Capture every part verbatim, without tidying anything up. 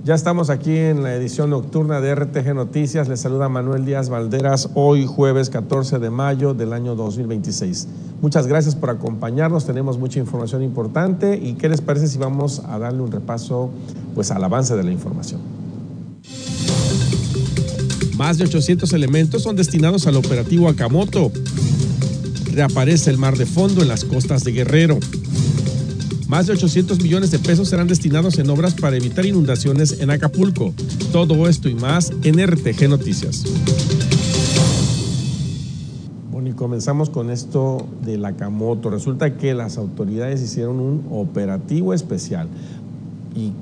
Ya estamos aquí en la edición nocturna de R T G Noticias. Les saluda Manuel Díaz Valderas, hoy jueves catorce de mayo del año dos mil veintiséis. Muchas gracias por acompañarnos, tenemos mucha información importante y ¿qué les parece si vamos a darle un repaso pues, al avance de la información? Más de ochocientos elementos son destinados al operativo Akamoto. Reaparece el mar de fondo en las costas de Guerrero. Más de ochocientos millones de pesos serán destinados en obras para evitar inundaciones en Acapulco. Todo esto y más en R T G Noticias. Bueno, y comenzamos con esto del Akamoto. Resulta que las autoridades hicieron un operativo especial y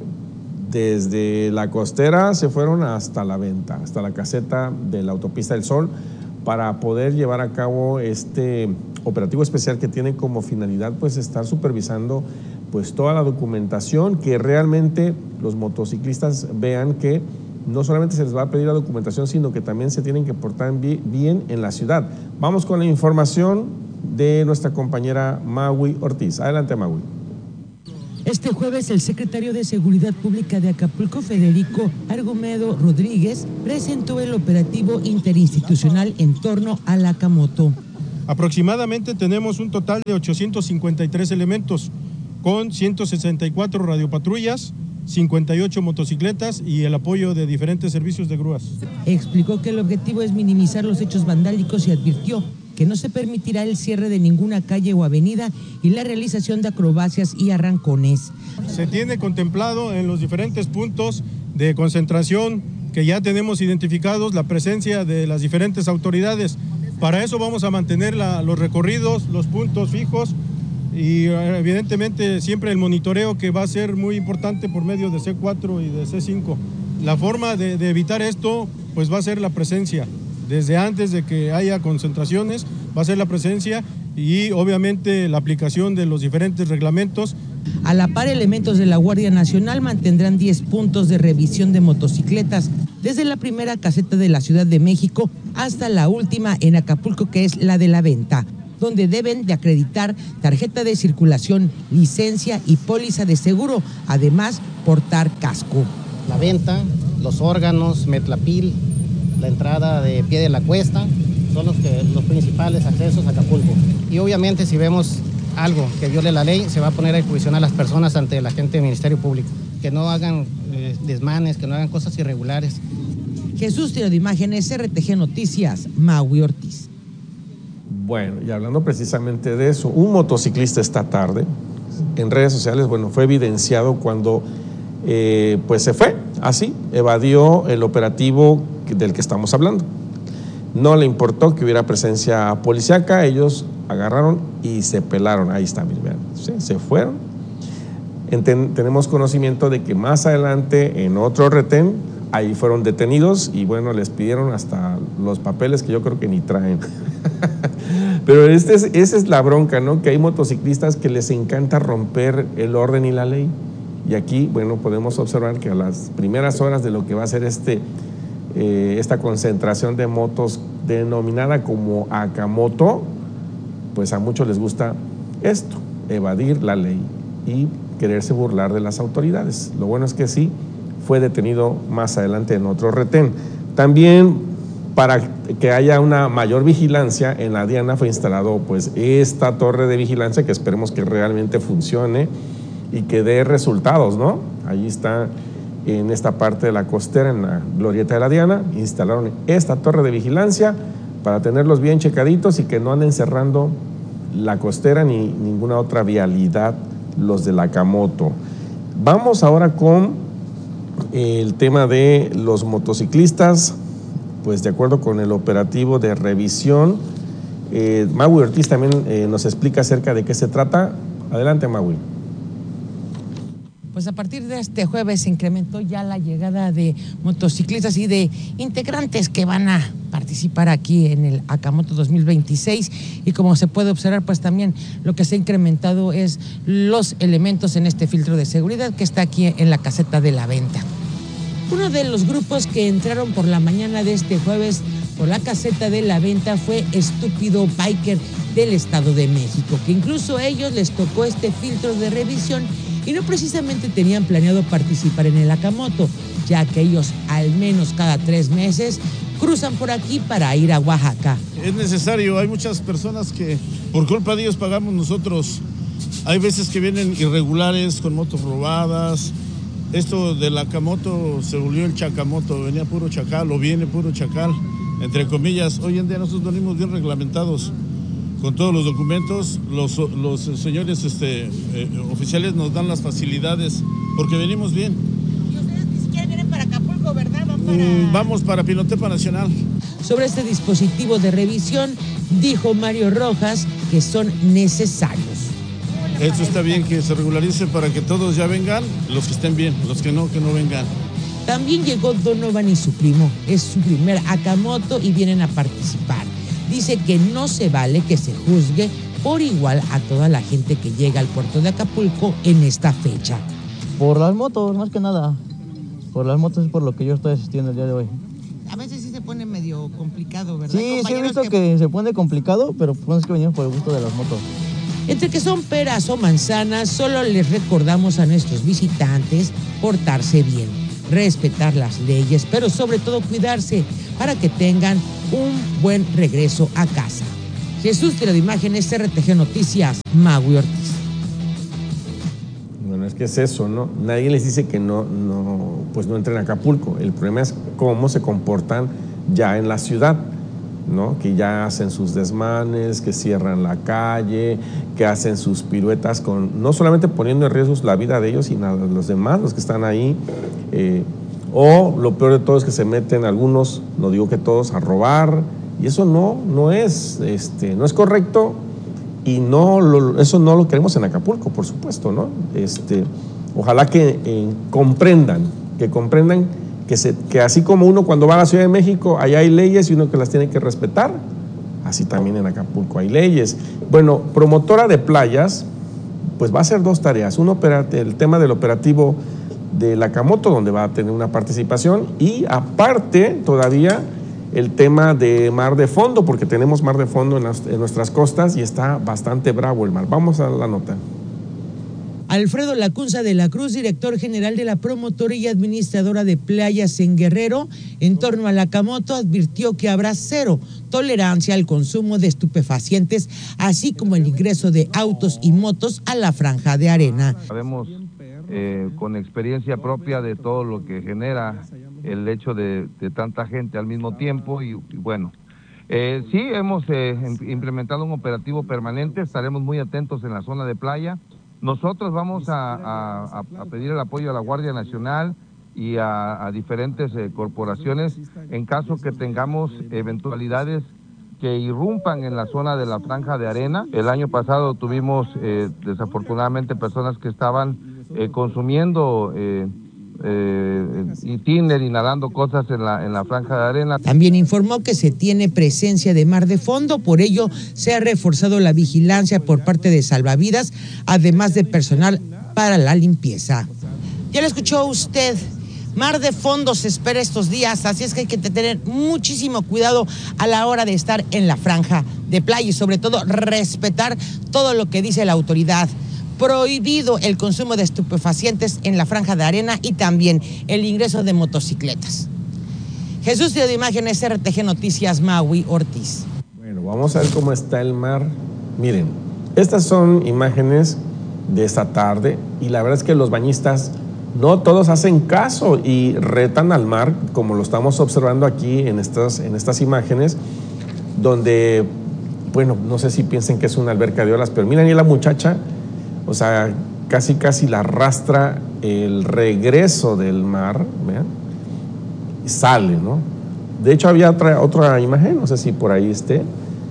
desde la costera se fueron hasta la venta, hasta la caseta de la Autopista del Sol, para poder llevar a cabo este operativo especial que tiene como finalidad pues estar supervisando pues toda la documentación, que realmente los motociclistas vean que no solamente se les va a pedir la documentación, sino que también se tienen que portar bien en la ciudad. Vamos con la información de nuestra compañera Maui Ortiz. Adelante, Maui. Este jueves, el secretario de Seguridad Pública de Acapulco, Federico Argumedo Rodríguez, presentó el operativo interinstitucional en torno al Akamoto. Aproximadamente tenemos un total de ochocientos cincuenta y tres elementos, con ciento sesenta y cuatro radiopatrullas, cincuenta y ocho motocicletas y el apoyo de diferentes servicios de grúas. Explicó que el objetivo es minimizar los hechos vandálicos y advirtió que no se permitirá el cierre de ninguna calle o avenida y la realización de acrobacias y arrancones. Se tiene contemplado en los diferentes puntos de concentración que ya tenemos identificados la presencia de las diferentes autoridades. Para eso vamos a mantener la, los recorridos, los puntos fijos y evidentemente siempre el monitoreo, que va a ser muy importante por medio de C cuatro y de C cinco. La forma de, de evitar esto pues va a ser la presencia. Desde antes de que haya concentraciones va a ser la presencia y obviamente la aplicación de los diferentes reglamentos. A la par, elementos de la Guardia Nacional mantendrán diez puntos de revisión de motocicletas, desde la primera caseta de la Ciudad de México hasta la última en Acapulco, que es la de la venta, donde deben de acreditar tarjeta de circulación, licencia y póliza de seguro, además portar casco. La venta, los órganos, Metlapil, la entrada de Pie de la Cuesta, son los, que, los principales accesos a Acapulco. Y obviamente si vemos algo que viole la ley, se va a poner a disposición a las personas ante el agente del Ministerio Público. Que no hagan eh, desmanes, que no hagan cosas irregulares. Jesús Tiro de Imágenes, R T G Noticias, Maui Ortiz. Bueno, y hablando precisamente de eso, un motociclista esta tarde en redes sociales, bueno, fue evidenciado cuando eh, pues se fue, así, evadió el operativo del que estamos hablando. No le importó que hubiera presencia policíaca, ellos agarraron y se pelaron. Ahí está, miren, ¿sí? Se fueron. Enten, tenemos conocimiento de que más adelante en otro retén, ahí fueron detenidos y bueno, les pidieron hasta los papeles que yo creo que ni traen. Pero este es, esa es la bronca, ¿no? Que hay motociclistas que les encanta romper el orden y la ley. Y aquí, bueno, podemos observar que a las primeras horas de lo que va a ser este, eh, esta concentración de motos denominada como Akamoto, pues a muchos les gusta esto, evadir la ley y quererse burlar de las autoridades. Lo bueno es que sí, fue detenido más adelante en otro retén. También, para que haya una mayor vigilancia, en la Diana fue instalado pues esta torre de vigilancia que esperemos que realmente funcione y que dé resultados, ¿no? Allí está, en esta parte de la costera, en la glorieta de la Diana, instalaron esta torre de vigilancia para tenerlos bien checaditos y que no anden cerrando la costera ni ninguna otra vialidad los de la Akamoto. Vamos ahora con el tema de los motociclistas, pues de acuerdo con el operativo de revisión. eh, Maui Ortiz también eh, nos explica acerca de qué se trata. Adelante, Maui. Pues a partir de este jueves se incrementó ya la llegada de motociclistas y de integrantes que van a participar aquí en el Akamoto dos mil veintiséis, y como se puede observar, pues también lo que se ha incrementado es los elementos en este filtro de seguridad que está aquí en la caseta de la venta. Uno de los grupos que entraron por la mañana de este jueves por la caseta de la venta fue Estúpido Biker del Estado de México, que incluso a ellos les tocó este filtro de revisión y no precisamente tenían planeado participar en el Acamoto, ya que ellos al menos cada tres meses cruzan por aquí para ir a Oaxaca. Es necesario, hay muchas personas que por culpa de ellos pagamos nosotros. Hay veces que vienen irregulares con motos robadas. Esto del Acamoto se volvió el chacamoto, venía puro chacal o viene puro chacal, entre comillas. Hoy en día nosotros venimos bien reglamentados con todos los documentos. Los, los señores este, eh, oficiales nos dan las facilidades porque venimos bien. Y ustedes ni siquiera vienen para Acapulco, ¿verdad? Van para... Mm, vamos para Pinotepa Nacional. Sobre este dispositivo de revisión, dijo Mario Rojas que son necesarios. Esto está bien que se regularice para que todos ya vengan, los que estén bien, los que no, que no vengan. También llegó Donovan y su primo. Es su primer Acamoto y vienen a participar. Dice que no se vale que se juzgue por igual a toda la gente que llega al puerto de Acapulco en esta fecha. Por las motos, más que nada. Por las motos es por lo que yo estoy asistiendo el día de hoy. A veces sí se pone medio complicado, ¿verdad? Sí, sí he visto que... que se pone complicado, pero pues es que venimos por el gusto de las motos. Entre que son peras o manzanas, solo les recordamos a nuestros visitantes portarse bien, respetar las leyes, pero sobre todo cuidarse para que tengan un buen regreso a casa. Jesús Tirado Imágenes, R T G Noticias, Magui Ortiz. Bueno, es que es eso, ¿no? Nadie les dice que no, no, pues no entren a Acapulco. El problema es cómo se comportan ya en la ciudad, ¿no? Que ya hacen sus desmanes, que cierran la calle, que hacen sus piruetas, con no solamente poniendo en riesgo la vida de ellos, sino de los demás, los que están ahí. Eh, o lo peor de todo es que se meten algunos, no digo que todos, a robar, y eso no, no es, este, no es correcto, y no lo, eso no lo queremos en Acapulco, por supuesto, ¿no? Este, ojalá que eh, comprendan, que comprendan Que, se, que así como uno cuando va a la Ciudad de México, allá hay leyes y uno que las tiene que respetar, así también en Acapulco hay leyes. Bueno, promotora de playas, pues va a hacer dos tareas. Uno, el tema del operativo del Acamoto, donde va a tener una participación, y aparte todavía el tema de mar de fondo, porque tenemos mar de fondo en, las, en nuestras costas y está bastante bravo el mar. Vamos a la nota. Alfredo Lacunza de la Cruz, director general de la promotora y administradora de playas en Guerrero, en torno al Acamoto, advirtió que habrá cero tolerancia al consumo de estupefacientes, así como el ingreso de autos y motos a la franja de arena. Sabemos eh, con experiencia propia de todo lo que genera el hecho de, de tanta gente al mismo tiempo y, y bueno, eh, sí hemos eh, implementado un operativo permanente, estaremos muy atentos en la zona de playa. Nosotros vamos a, a, a pedir el apoyo a la Guardia Nacional y a, a diferentes eh, corporaciones en caso que tengamos eventualidades que irrumpan en la zona de la franja de arena. El año pasado tuvimos eh, desafortunadamente personas que estaban eh, consumiendo eh, eh, y tiner y nadando cosas en la, en la franja de arena. También informó que se tiene presencia de mar de fondo, por ello se ha reforzado la vigilancia por parte de salvavidas, además de personal para la limpieza. Ya lo escuchó usted, mar de fondo se espera estos días, así es que hay que tener muchísimo cuidado a la hora de estar en la franja de playa y sobre todo respetar todo lo que dice la autoridad. Prohibido el consumo de estupefacientes en la franja de arena y también el ingreso de motocicletas. Jesús Tirado Imágenes, R T G Noticias, Magui Ortiz. Bueno, vamos a ver cómo está el mar. Miren, estas son imágenes de esta tarde y la verdad es que los bañistas no todos hacen caso y retan al mar, como lo estamos observando aquí en estas, en estas imágenes, donde, bueno, no sé si piensen que es una alberca de olas, pero miren ahí la muchacha. O sea, casi casi la arrastra el regreso del mar, ¿vean? Y sale, ¿no? De hecho, había otra, otra imagen, no sé si por ahí esté.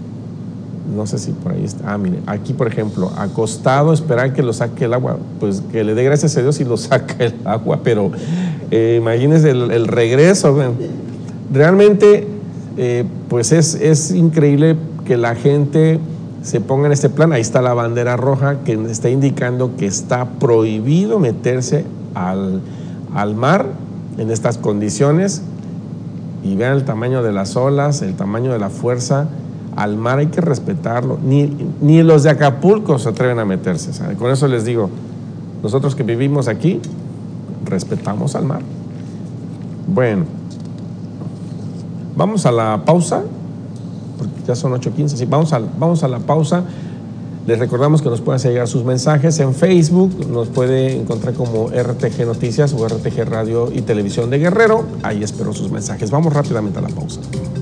No sé si por ahí está. Ah, mire, aquí, por ejemplo, acostado, esperar que lo saque el agua. Pues que le dé gracias a Dios y lo saca el agua, pero eh, imagínense el, el regreso. ¿Vean? Realmente, eh, pues es, es increíble que la gente se ponga en este plan. Ahí está la bandera roja que está indicando que está prohibido meterse al, al mar en estas condiciones. Y vean el tamaño de las olas, el tamaño de la fuerza. Al mar hay que respetarlo. Ni, ni los de Acapulco se atreven a meterse, ¿sabe? Con eso les digo, Nosotros que vivimos aquí, respetamos al mar. Bueno, vamos a la pausa, porque ya son ocho quince, sí, vamos a, vamos a la pausa. Les recordamos que nos pueden hacer llegar sus mensajes en Facebook, nos puede encontrar como R T G Noticias o R T G Radio y Televisión de Guerrero. Ahí espero sus mensajes. Vamos rápidamente a la pausa.